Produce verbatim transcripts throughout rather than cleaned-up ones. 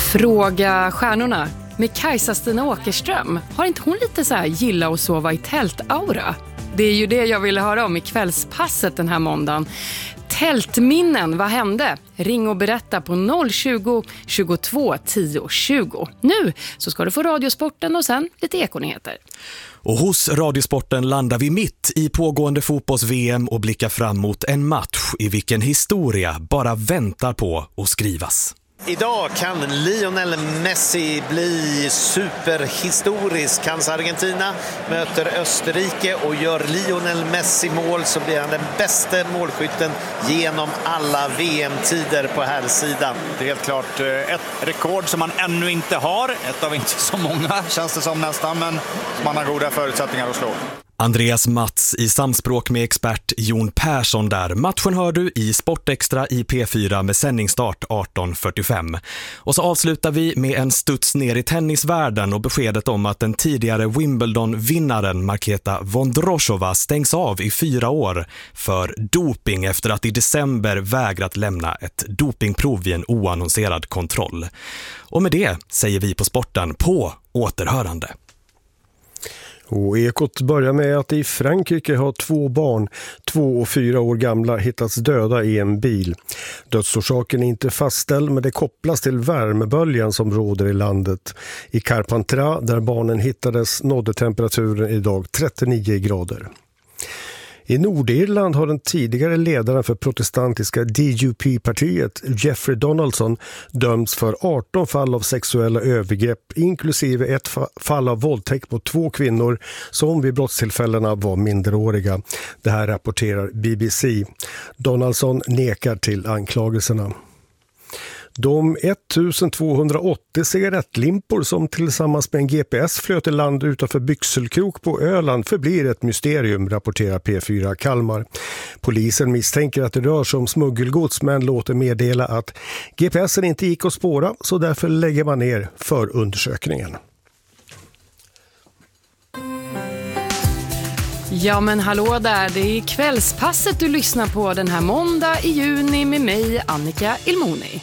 Fråga stjärnorna. Med Kajsa-Stina Åkerström, har inte hon lite så här gilla att sova i tält-aura? Det är ju det jag ville höra om i kvällspasset den här måndagen. Tältminnen, vad hände? Ring och berätta på noll tjugo, tjugotvå, tio, tjugo. Nu så ska du få Radiosporten och sen lite ekonyheter. Och hos Radiosporten landar vi mitt i pågående fotbolls-V M och blickar fram mot en match i vilken historia bara väntar på att skrivas. Idag kan Lionel Messi bli superhistorisk. Hans Argentina möter Österrike och gör Lionel Messi mål så blir han den bästa målskytten genom alla V M-tider på här sidan. Det är helt klart ett rekord som man ännu inte har. Ett av inte så många känns det som nästan, men man har goda förutsättningar att slå. Andreas Mats i samspråk med expert Jon Persson där. Matchen hör du i Sportextra i P fyra med sändningsstart arton fyrtiofem. Och så avslutar vi med en studs ner i tennisvärlden och beskedet om att den tidigare Wimbledon-vinnaren Marketa Vondrousova stängs av i fyra år för doping efter att i december vägrat lämna ett dopingprov vid en oannonserad kontroll. Och med det säger vi på sporten på återhörande. Och Ekot börjar med att i Frankrike har två barn, två och fyra år gamla, hittats döda i en bil. Dödsorsaken är inte fastställd, men det kopplas till värmeböljan som råder i landet. I Carpentras, där barnen hittades, nådde temperaturen idag trettionio grader. I Nordirland har den tidigare ledaren för protestantiska D U P-partiet, Jeffrey Donaldson, dömts för arton fall av sexuella övergrepp, inklusive ett fall av våldtäkt på två kvinnor som vid brottstillfällena var minderåriga. Det här rapporterar B B C. Donaldson nekar till anklagelserna. De ettusentvåhundraåttio cigarettlimpor som tillsammans med en G P S flöt i land utanför Byxelkrok på Öland förblir ett mysterium, rapporterar P fyra Kalmar. Polisen misstänker att det rör sig om smuggelgods men låter meddela att G P S'en inte gick att spåra, så därför lägger man ner förundersökningen. Ja men hallå där, det är kvällspasset du lyssnar på den här måndag i juni med mig, Annika Ilmoni.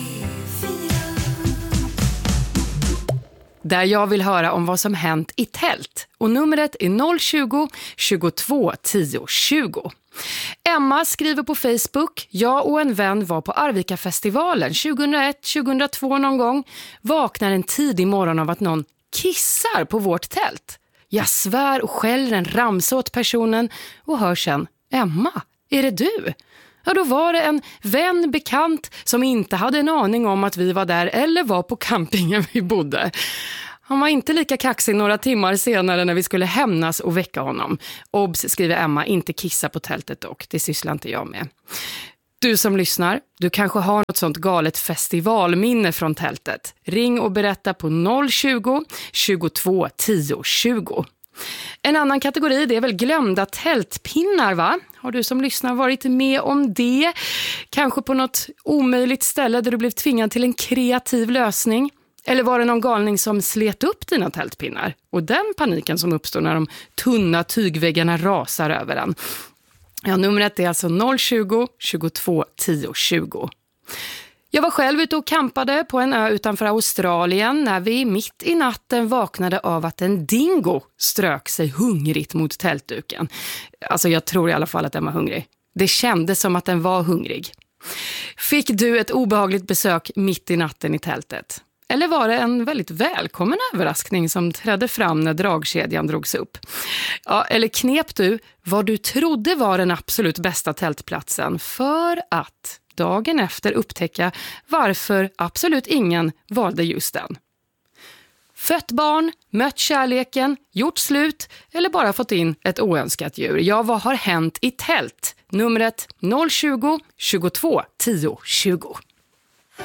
Där jag vill höra om vad som hänt i tält. Och numret är noll tjugo, tjugotvå, tio, tjugo. Emma skriver på Facebook: jag och en vän var på Arvika-festivalen tjugohundraett tjugohundratvå någon gång. Vaknar en tidig morgon av att någon kissar på vårt tält. Jag svär och skäller en ramsa åt personen och hör sen: Emma, är det du? Ja, då var det en vän bekant som inte hade en aning om att vi var där eller var på campingen vi bodde. Han var inte lika kaxig några timmar senare när vi skulle hämnas och väcka honom. Obs, skriver Emma, inte kissa på tältet dock. Det sysslar inte jag med. Du som lyssnar, du kanske har något sånt galet festivalminne från tältet. Ring och berätta på noll tjugo, tjugotvå, tio, tjugo. En annan kategori, det är väl glömda tältpinnar, va? Har du som lyssnar varit med om det? Kanske på något omöjligt ställe där du blev tvingad till en kreativ lösning? Eller var det någon galning som slet upp dina tältpinnar? Och den paniken som uppstår när de tunna tygväggarna rasar över den. Ja, numret är alltså noll tjugo, tjugotvå, tio, tjugo. Jag var själv ute och campade på en ö utanför Australien när vi mitt i natten vaknade av att en dingo strök sig hungrigt mot tältduken. Alltså jag tror i alla fall att den var hungrig. Det kändes som att den var hungrig. Fick du ett obehagligt besök mitt i natten i tältet? Eller var det en väldigt välkommen överraskning som trädde fram när dragkedjan drogs upp? Ja, eller knep du vad du trodde var den absolut bästa tältplatsen för att dagen efter upptäcka varför absolut ingen valde just den? Fött barn, mött kärleken, gjort slut eller bara fått in ett oönskat djur? Ja, vad har hänt i tält? Numret noll tjugo, tjugotvå, tio, tjugo.